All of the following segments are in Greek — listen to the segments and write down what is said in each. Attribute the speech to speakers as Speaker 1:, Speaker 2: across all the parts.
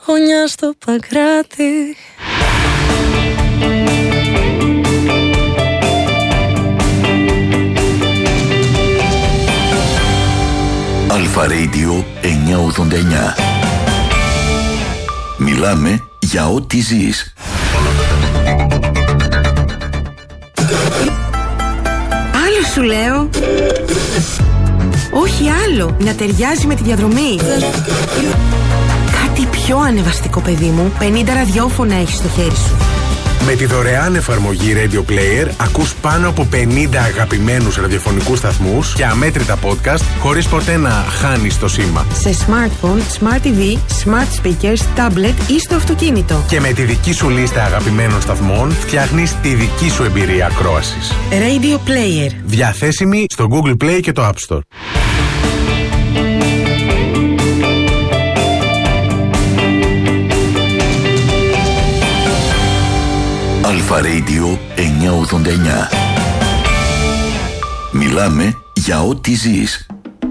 Speaker 1: γωνιά στο Παγκράτη.
Speaker 2: Αλφα Radio 989. Μιλάμε για ό,τι ζεις.
Speaker 3: Άλλο σου λέω. Όχι άλλο, να ταιριάζει με τη διαδρομή. Κάτι πιο ανεβαστικό, παιδί μου. 50 ραδιόφωνα έχεις στο χέρι σου.
Speaker 4: Με τη δωρεάν εφαρμογή Radio Player ακούς πάνω από 50 αγαπημένους ραδιοφωνικούς σταθμούς και αμέτρητα podcast χωρίς ποτέ να χάνεις το σήμα.
Speaker 3: Σε smartphone, smart TV, smart speakers, tablet ή στο αυτοκίνητο.
Speaker 4: Και με τη δική σου λίστα αγαπημένων σταθμών φτιάχνεις τη δική σου εμπειρία ακρόασης.
Speaker 3: Radio Player.
Speaker 4: Διαθέσιμη στο Google Play και το App Store.
Speaker 2: Αλφα Radio 989. Μιλάμε για ό,τι ζεις.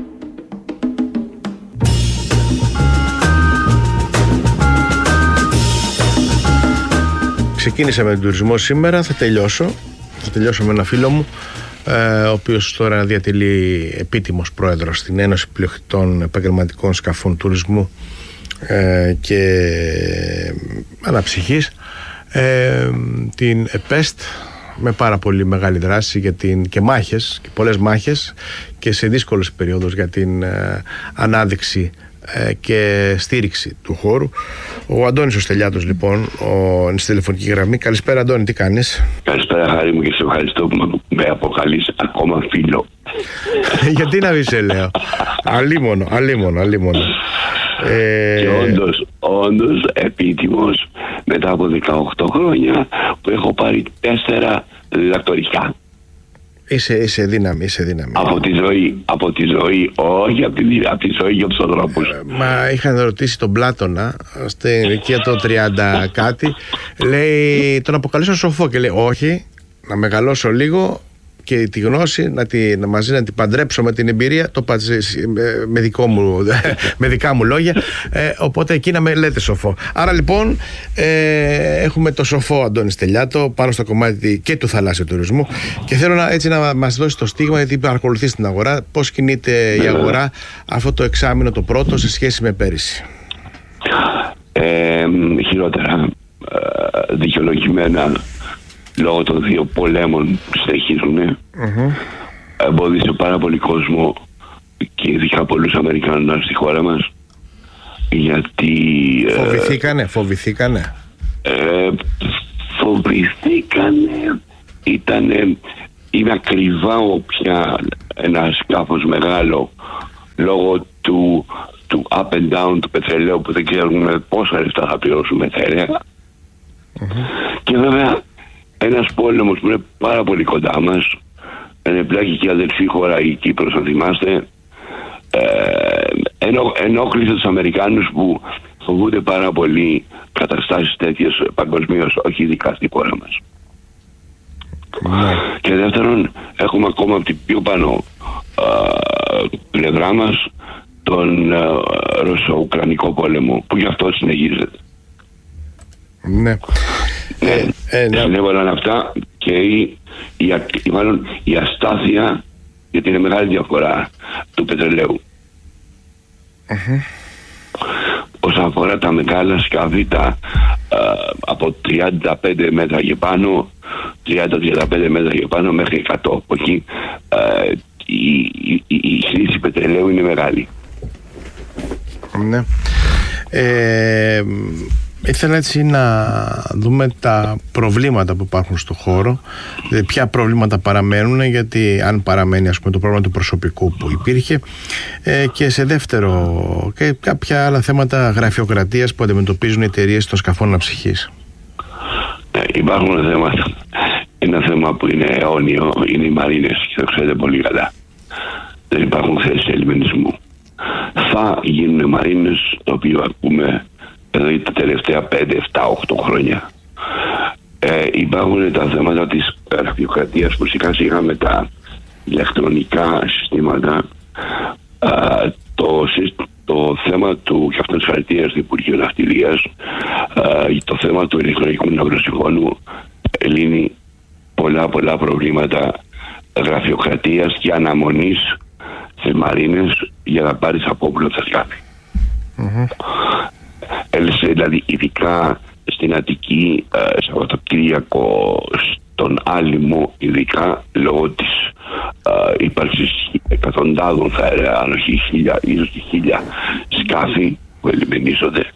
Speaker 5: Ξεκίνησα με τον τουρισμό σήμερα, θα τελειώσω με ένα φίλο μου, ο οποίος τώρα διατελεί επίτιμος πρόεδρος στην Ένωση Πλειοκτητών Επαγγελματικών Σκαφών Τουρισμού και Αναψυχής, την ΕΠΕΣΤ, με πάρα πολύ μεγάλη δράση και μάχες, και πολλές μάχες, και σε δύσκολες περιόδους για την ανάδειξη και στήριξη του χώρου. Ο Αντώνης ο Στελιάτος, λοιπόν, είναι στη τηλεφωνική γραμμή. Καλησπέρα, Αντώνη, τι κάνεις?
Speaker 6: Καλησπέρα, Χάρη μου, και σε ευχαριστώ που με αποκαλείς ακόμα φίλο.
Speaker 5: Γιατί να μην σε λέω? Αλίμονο.
Speaker 6: Και όντως επίτιμος μετά από 18 χρόνια που έχω πάρει 4 διδακτορικά.
Speaker 5: Είσαι δύναμη.
Speaker 6: Από τη ζωή, όχι από τη ζωή για τους ανθρώπους.
Speaker 5: Μα είχαν ρωτήσει τον Πλάτωνα στην ηλικία των 30 κάτι, λέει, τον αποκαλέσω σοφό, και λέει όχι, να μεγαλώσω λίγο και τη γνώση μαζί να την παντρέψω με την εμπειρία, με δικά μου λόγια, οπότε εκεί να με λέτε σοφό. Άρα λοιπόν έχουμε το σοφό Αντώνη Στελιάτο πάνω στο κομμάτι και του θαλάσσιου τουρισμού, και θέλω να μας δώσει το στίγμα, γιατί παρακολουθείς την αγορά, πώς κινείται η αγορά αυτό το εξάμηνο το πρώτο σε σχέση με πέρυσι.
Speaker 6: Χειρότερα, δικαιολογημένα, λόγω των δύο πολέμων που συνεχίζουν, εμπόδισε πάρα πολύ κόσμο και ειδικά πολλούς Αμερικάνους να έρθουν στη χώρα μας, γιατί
Speaker 5: φοβηθήκανε.
Speaker 6: Είναι ακριβά πια ένα σκάφος μεγάλο λόγω του up and down του πετρελαίου, που δεν ξέρουμε πόσα λεφτά θα πληρώσουμε τα και βέβαια ένας πόλεμος που είναι πάρα πολύ κοντά μας, ενεπλάκη και η αδελφή χώρα η Κύπρος, αν θυμάστε, ενόχλησε τους Αμερικάνους που φοβούνται πάρα πολύ καταστάσεις τέτοιες παγκοσμίως, όχι ειδικά στη χώρα μας. Και δεύτερον, έχουμε ακόμα από την πιο πάνω πλευρά μας τον Ρωσο-Ουκρανικό πόλεμο, που γι' αυτό συνεχίζεται.
Speaker 5: Ναι.
Speaker 6: Συνέβαλαν αυτά και η αστάθεια, γιατί είναι μεγάλη διαφορά του πετρελαίου. Όσον αφορά τα μεγάλα σκάφη, από 35 μέτρα και πάνω, 30-35 μέτρα και πάνω μέχρι 100, από εκεί η χρήση πετρελαίου είναι μεγάλη.
Speaker 5: Ναι. Ήθελα έτσι να δούμε τα προβλήματα που υπάρχουν στο χώρο, ποια προβλήματα παραμένουν, γιατί αν παραμένει, ας πούμε, το πρόβλημα του προσωπικού που υπήρχε, και σε δεύτερο, και κάποια άλλα θέματα γραφειοκρατίας που αντιμετωπίζουν οι εταιρείες των σκαφών αναψυχής.
Speaker 6: Υπάρχουν θέματα. Ένα θέμα που είναι αιώνιο είναι οι μαρίνες, και το ξέρετε πολύ καλά. Δεν υπάρχουν θέσεις ελιμενισμού. Θα γίνουν μαρίνες, το οποίο ακούμε εδώ τα τελευταία 5, 7, 8 χρόνια. Υπάρχουν τα θέματα της γραφειοκρατίας που σιγά σιγά με τα ηλεκτρονικά συστήματα το θέμα του, και αυτό συγχαρητήρια στο Υπουργείο Ναυτιλίας, το θέμα του ηλεκτρονικού ναυλωσυμφώνου λύνει πολλά προβλήματα γραφειοκρατίας και αναμονής στις μαρίνες για να πάρεις απόπλο τα σκάφη. Έλυσε δηλαδή ειδικά στην Αττική Σαββατοκύριακο, στον Άλυμο, ειδικά λόγω της ύπαρξης εκατοντάδων, θα έλεγα, αν όχι 1.000, ίσως και 1.000 σκάφη που ελιμενίζονται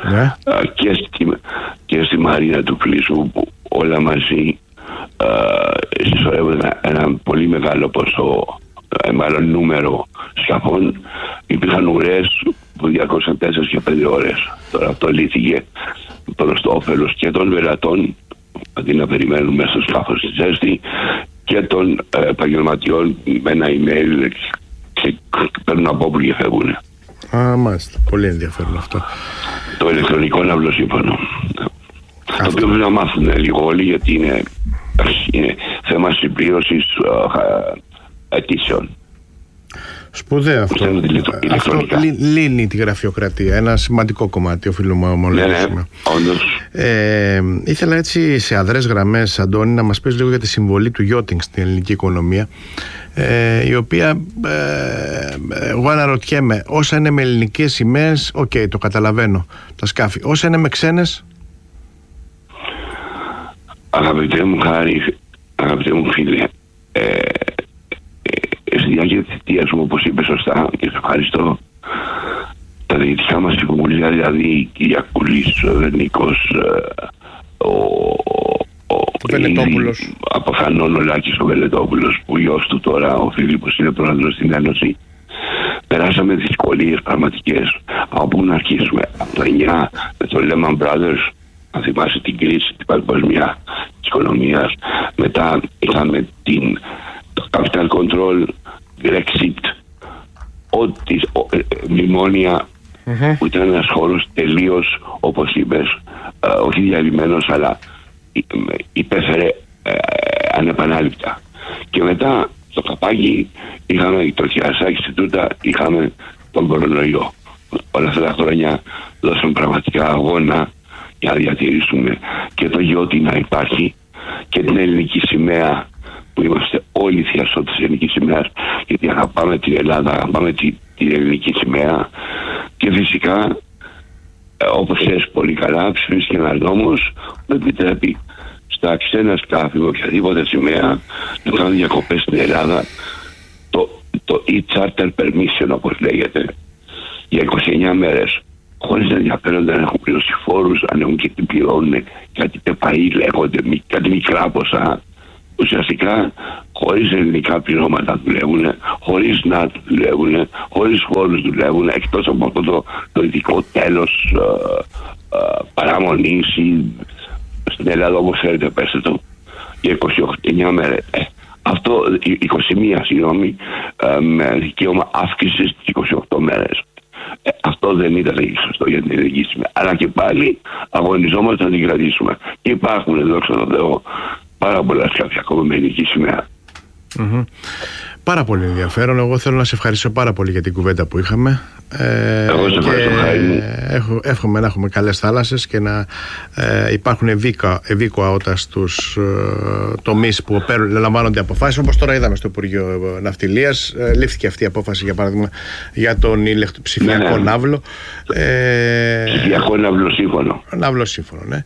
Speaker 6: και στη μαρίνα του Φλίσου, που όλα μαζί συσσωρεύονται ένα πολύ μεγάλο ποσό, μάλλον νούμερο σκαφών. Υπήρχαν ουρές που διαρκώσαν 4 και 5 ώρες. Τώρα αυτό λύθηκε προς το όφελος και των πελατών, αντί να περιμένουν μέσα στο σκάφος στη ζέστη, και των επαγγελματιών με ένα email παίρνουν απόπλου και φεύγουν.
Speaker 5: Μάλιστα. Πολύ ενδιαφέρον αυτό.
Speaker 6: Το ηλεκτρονικό ναυλωσύμφωνο. Το οποίο πρέπει να μάθουν λίγο όλοι, γιατί είναι θέμα συμπλήρωσης αιτήσεων.
Speaker 5: Σπουδαίο αυτό. Αυτό λύνει τη γραφειοκρατία. Ένα σημαντικό κομμάτι, οφείλω να ομολογήσουμε.
Speaker 6: Ναι, όντως.
Speaker 5: Ήθελα έτσι σε αδρές γραμμές, Αντώνη, να μας πεις λίγο για τη συμβολή του yachting στην ελληνική οικονομία, η οποία εγώ αναρωτιέμαι, όσα είναι με ελληνικές σημαίες, το καταλαβαίνω, τα σκάφη. Όσα είναι με ξένες.
Speaker 6: Αγαπητέ μου Χάρη, αγαπητέ μου φίλε, στη διάρκεια της θητείας μου, όπως είπε σωστά και σε ευχαριστώ, τα διοικητικά μας συμβούλια, δηλαδή Κυριακούλης, ο Βερνίκος,
Speaker 5: ο Βελετόπουλος,
Speaker 6: αποφανών ο Λάκης ο Βελετόπουλος, που γιος του τώρα ο Φίλιππος είναι πρόεδρος στην Ένωση, περάσαμε δυσκολίες πραγματικές. Από πού να αρχίσουμε? Από το 9 με το Lehman Brothers, αν θυμάσαι την κρίση την παγκοσμία της οικονομίας. Μετά είχαμε το capital control, Brexit, μνημόνια, που ήταν ένας χώρος τελείως, όπως είπες, όχι διαλυμένος, αλλά υπέφερε ανεπανάληπτα. Και μετά στο καπάκι είχαμε το χειρασάκι στην τούτα, είχαμε τον κορονοϊό. Όλα αυτά τα χρόνια δώσαμε πραγματικά αγώνα για να διατηρήσουμε και το γιώτη να υπάρχει και την ελληνική σημαία, που είμαστε όλοι θειασότες της ελληνικής σημαίας, γιατί αγαπάμε την Ελλάδα, αγαπάμε την ελληνική σημαία. Και φυσικά, όπως ξέρεις πολύ καλά, ψηφίσεις και ένας νόμος που επιτρέπει στα ξένα σκάφη με οποιαδήποτε σημαία να κάνουν διακοπές στην Ελλάδα, το e-charter permission, όπως λέγεται, για 29 μέρες, χωρίς να ενδιαφέρονται να έχουν πληρώσει φόρους, αν έχουν και τι πληρώνουν, κάτι τεπαΐ λέγονται, κάτι μικρά ποσά. Ουσιαστικά χωρίς ελληνικά πληρώματα δουλεύουν, χωρίς ΝΑΤ δουλεύουν, χωρίς φόρους δουλεύουν, εκτός από αυτό το ειδικό τέλος παραμονής, ή στην Ελλάδα, όπως ξέρετε, πέστε το, για 29 μέρες. Αυτό 21, συγγνώμη, με δικαίωμα αύξησης στις 28 μέρες. Αυτό δεν ήταν σωστό για την ελληνική σημαία. Αλλά και πάλι αγωνιζόμαστε να την κρατήσουμε. Και υπάρχουν, δόξα τω Θεώ, πάρα πολλά σκάφη ακόμα με ελληνική σημαία.
Speaker 5: Πάρα πολύ ενδιαφέρον. Εγώ θέλω να σε ευχαριστήσω πάρα πολύ για την κουβέντα που είχαμε.
Speaker 6: Εγώ σε ευχαριστώ, Χάρη μου.
Speaker 5: Εύχομαι να έχουμε καλές θάλασσες και να υπάρχουν ευήκοα ότα στους τομείς που λαμβάνονται αποφάσεις. Όπως τώρα είδαμε στο Υπουργείο Ναυτιλίας, λήφθηκε αυτή η απόφαση, για παράδειγμα, για τον ψηφιακό ναύλο.
Speaker 6: Ψηφιακό ναυλοσύμφωνο.
Speaker 5: Ναυλοσύμφωνο, ναι.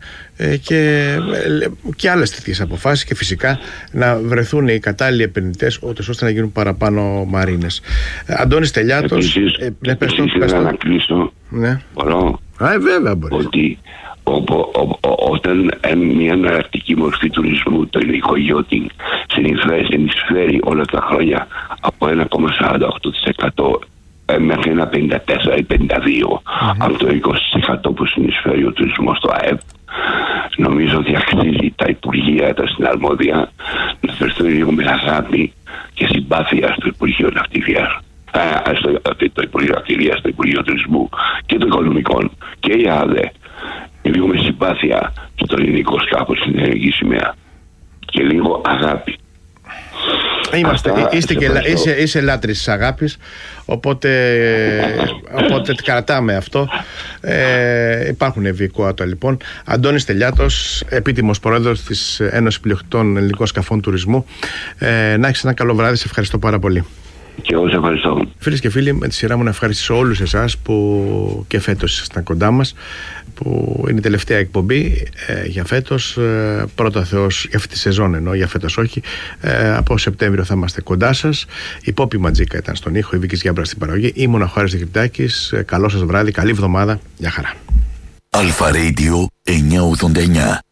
Speaker 5: Και άλλες τέτοιες αποφάσεις, και φυσικά να βρεθούν οι κατάλληλοι επενδυτές ώστε να γίνουν παραπάνω μαρίνες. Αντώνης Τελιάτος.
Speaker 6: Ήθελα να κλείσω.
Speaker 5: Ναι.
Speaker 6: Μπορώ?
Speaker 5: Βέβαια μπορεί.
Speaker 6: Ότι όταν μια εναλλακτική μορφή τουρισμού, το ελληνικό yachting, συνεισφέρει όλα τα χρόνια από 1,48% μέχρι ένα 54 ή 52% από το 20% που συνεισφέρει ο τουρισμός στο ΑΕΠ, νομίζω ότι αξίζει τα Υπουργεία, τα συναρμόδια, να φερθούν λίγο με αγάπη και συμπάθεια στο Υπουργείο Ναυτιλίας, το Υπουργείο Ναυτιλίας, το Υπουργείο Τουρισμού και των Οικονομικών και η ΑΔΕ, και λίγο με συμπάθεια στο ελληνικό σκάφος, στην ελληνική σημαία, και λίγο αγάπη.
Speaker 5: Είσαι λάτρης της αγάπης, οπότε κρατάμε αυτό. Υπάρχουν ευηκόατα λοιπόν. Αντώνης Τελιάτος, επίτιμος πρόεδρος της Ένωσης Πλειοκτητών Ελληνικών Σκαφών Τουρισμού. Να έχεις ένα καλό βράδυ, σε ευχαριστώ πάρα πολύ.
Speaker 6: Και εγώ σε ευχαριστώ.
Speaker 5: Φίλες και φίλοι, με τη σειρά μου να ευχαριστήσω όλους εσάς που και φέτος ήσασταν κοντά μας, που είναι η τελευταία εκπομπή για φέτος. Πρώτα Θεός, για αυτή τη σεζόν εννοώ, για φέτος όχι. Από Σεπτέμβριο θα είμαστε κοντά σας. Η Πόπη Ματζίκα ήταν στον ήχο, η Βίκης Γιάμπρα στην παραγωγή. Ήμουν ο Χάρης Διχριπτάκης. Καλό σας βράδυ, καλή εβδομάδα. Γεια χαρά.
Speaker 2: Αλφα Radio 989.